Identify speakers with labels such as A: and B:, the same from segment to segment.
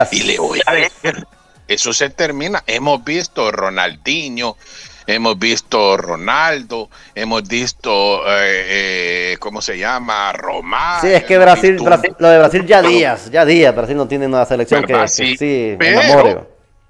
A: Y le voy a decir, eso se termina. Hemos visto Ronaldinho, hemos visto Ronaldo, hemos visto, ¿cómo se llama?
B: Sí,
A: Romario.
B: es que lo de Brasil ya días, Brasil no tiene una selección
A: ¿Verdad?
B: que
A: Sí,
B: sí enamore.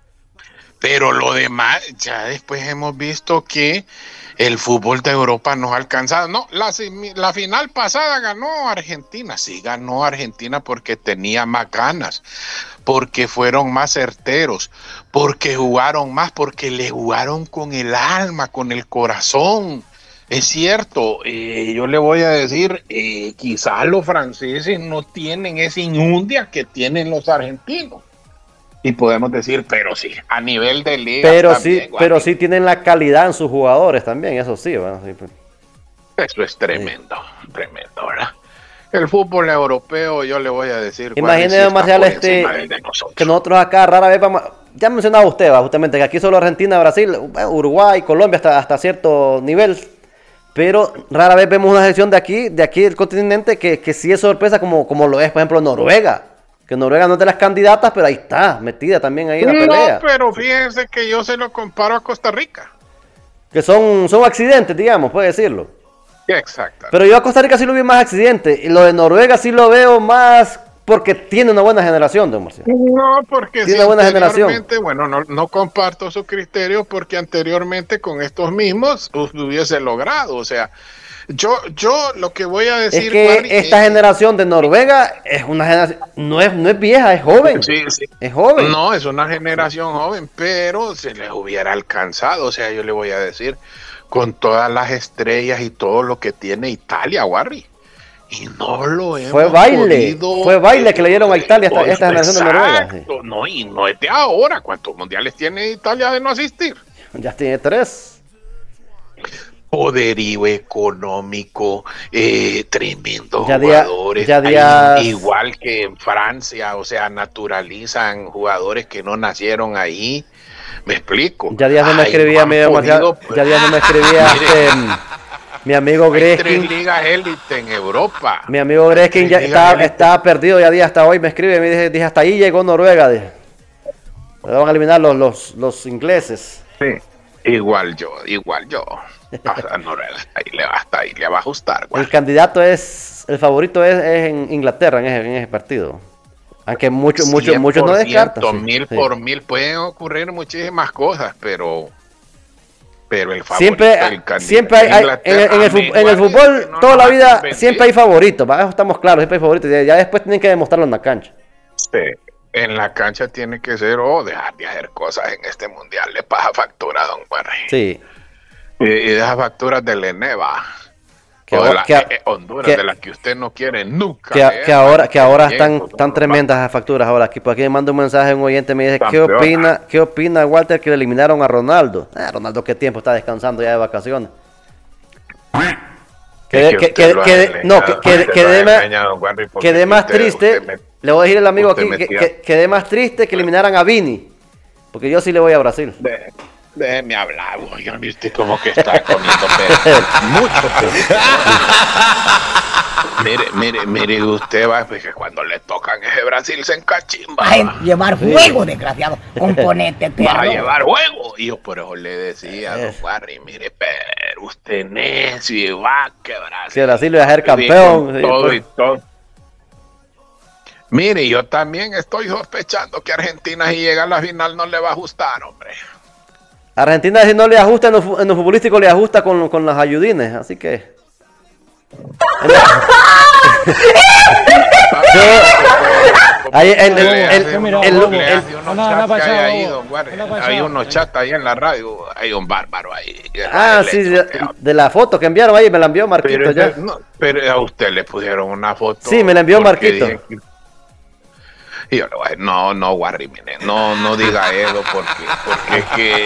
A: pero lo demás, ya después hemos visto que el fútbol de Europa no ha alcanzado. No, la final pasada ganó Argentina. Sí, ganó Argentina porque tenía más ganas, porque fueron más certeros, porque jugaron más, porque le jugaron con el alma, con el corazón. Es cierto, yo le voy a decir, quizás los franceses no tienen esa injundia que tienen los argentinos. Y podemos decir, pero sí, a nivel de ligas también,
B: Pero sí tienen la calidad en sus jugadores también, eso sí, bueno, sí, pues.
A: eso es tremendo, tremendo, ¿verdad? El fútbol europeo, yo le voy a decir,
B: Imagínese,
A: sí
B: Marcial,
A: de
B: que nosotros acá rara vez vamos. Ya mencionaba usted, justamente, que aquí solo Argentina, Brasil, Uruguay, Colombia hasta cierto nivel. Pero rara vez vemos una selección de aquí del continente, que sí es sorpresa, como lo es, por ejemplo, Noruega. Que Noruega no es de las candidatas, pero ahí está, metida también ahí en la pelea.
A: No, pero fíjense que yo se lo comparo a Costa Rica.
B: Que son accidentes, digamos, puede decirlo.
A: Exacto.
B: Pero yo a Costa Rica sí lo vi más accidente. Y lo de Noruega sí lo veo más porque tiene una buena generación, don Marcial.
A: No, porque
B: tiene una buena generación.
A: Bueno, no comparto su criterio porque anteriormente con estos mismos hubiese logrado. O sea, yo lo que voy a decir,
B: es que
A: Juan,
B: esta generación de Noruega es una generación, no es vieja, es joven.
A: Sí, sí.
B: Es joven.
A: No, es una generación joven, pero se les hubiera alcanzado. O sea, yo le voy a decir, con todas las estrellas y todo lo que tiene Italia, Warri. Y no lo hemos
B: Fue baile que le dieron a Italia esta generación de Noruega. Sí.
A: No, y no es de ahora. ¿Cuántos mundiales tiene Italia de no asistir?
B: Ya tiene 3.
A: Poderío económico, tremendos
B: ya
A: jugadores,
B: días,
A: igual que en Francia, o sea, naturalizan jugadores que no nacieron ahí. ¿Me explico?
B: Ya días no me escribía, ya días no me escribía mi amigo Greskin.
A: Hay 3 ligas élite en Europa.
B: Mi amigo Greskin ya estaba perdido, ya días hasta hoy me escribe, me dije hasta ahí llegó Noruega. Dije. Le van a eliminar los ingleses.
A: Sí, igual yo. A Noruega hasta ahí le va a ajustar.
B: El candidato el favorito es en Inglaterra en ese partido. Aunque muchos no descartan.
A: Mil por mil pueden ocurrir muchísimas cosas, pero el favorito,
B: siempre hay en el fútbol toda la vida siempre hay favoritos, ¿va? Estamos claros, siempre hay favoritos. Ya después tienen que demostrarlo en la cancha.
A: Sí, en la cancha tiene que ser dejar de hacer cosas en este mundial. Le pasa factura a don Juarri.
B: Sí.
A: Y deja facturas de Leneva. Honduras, de las que usted no quiere nunca.
B: Que ahora están tremendas las facturas. Ahora, por aquí me manda un mensaje un oyente, me dice, ¿qué opina Walter que le eliminaron a Ronaldo? Ronaldo, ¿qué tiempo está descansando ya de vacaciones? Quedé más triste. Le voy a decir al amigo aquí, quedé más triste que eliminaran a Vini. Porque yo sí le voy a Brasil.
A: Déjeme hablar, oigan, viste como que está comiendo mucho mire, usted va, pues que cuando le tocan ese Brasil se encachimba.
C: Va a llevar juego, desgraciado, componente perro.
A: Va a llevar juego. Y yo por eso le decía a don Barry, mire, pero usted necio, va a quebrar.
B: Si Brasil va a ser campeón.
A: Todo y todo. Mire, yo también estoy sospechando que Argentina si llega a la final no le va a ajustar, hombre.
B: Argentina si no le ajusta en lo futbolístico le ajusta con las ayudines, así que...
A: Hay unos chats ahí en la radio, hay un bárbaro ahí.
B: Sí, de la foto que enviaron ahí, me la envió Marquito ya.
A: Pero a usted le pusieron una foto.
B: Sí, me la envió Marquito.
A: Y yo le voy a decir, no, Warri, mire, no diga eso porque es que...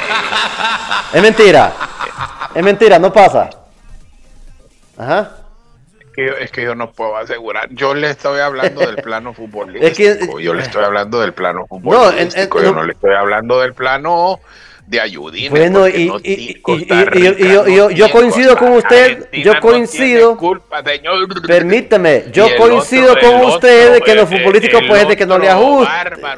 B: Es mentira, no pasa. Ajá.
A: Es que yo no puedo asegurar. Yo le estoy hablando del plano futbolístico. Yo le estoy hablando del plano futbolístico. Yo no le estoy hablando del plano de ayudines.
B: Bueno,
A: porque
B: y,
A: no
B: y,
A: tiene-
B: y,
A: Costa
B: y,
A: Rica
B: y- y yo,
A: no
B: yo
A: tiene-
B: coincido con usted,
A: Argentina
B: yo
A: no
B: coincido,
A: tiene culpa, señor.
B: permítame,
A: Y
B: yo
A: el
B: coincido
A: otro-
B: con
A: el
B: usted de
A: otro,
B: que lo futbolístico
A: el
B: pues de que no le
A: otro
B: ajuste.
A: bárbaro.